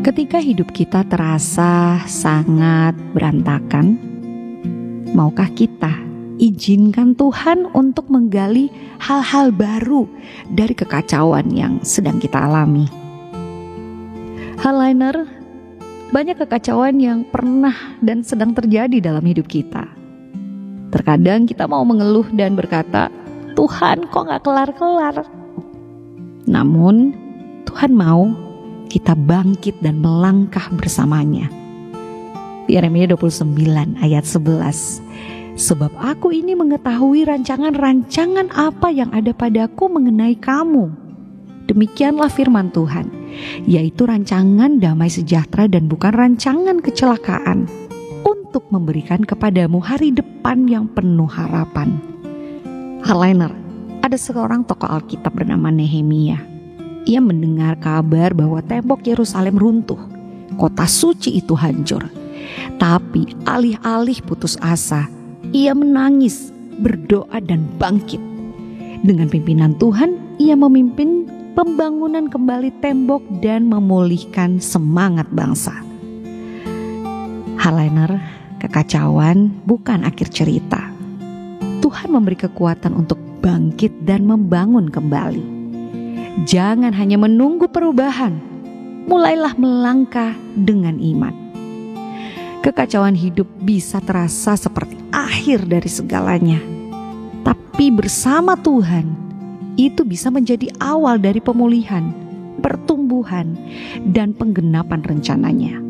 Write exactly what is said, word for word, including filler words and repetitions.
Ketika hidup kita terasa sangat berantakan, maukah kita izinkan Tuhan untuk menggali hal-hal baru dari kekacauan yang sedang kita alami? Highliner, banyak kekacauan yang pernah dan sedang terjadi dalam hidup kita. Terkadang kita mau mengeluh dan berkata, Tuhan kok gak kelar-kelar? Namun Tuhan mau kita bangkit dan melangkah bersamanya. Yeremia dua puluh sembilan ayat sebelas. Sebab aku ini mengetahui rancangan-rancangan apa yang ada padaku mengenai kamu. Demikianlah firman Tuhan, yaitu rancangan damai sejahtera dan bukan rancangan kecelakaan, untuk memberikan kepadamu hari depan yang penuh harapan. Highliner, ada seorang tokoh Alkitab bernama Nehemia. Ia mendengar kabar bahwa tembok Yerusalem runtuh, kota suci itu hancur. Tapi alih-alih putus asa, ia menangis, berdoa dan bangkit. Dengan pimpinan Tuhan, ia memimpin pembangunan kembali tembok dan memulihkan semangat bangsa. Highliner, kekacauan bukan akhir cerita. Tuhan memberi kekuatan untuk bangkit dan membangun kembali. Jangan hanya menunggu perubahan, mulailah melangkah dengan iman. Kekacauan hidup bisa terasa seperti akhir dari segalanya, tapi bersama Tuhan, itu bisa menjadi awal dari pemulihan, pertumbuhan, dan penggenapan rencananya.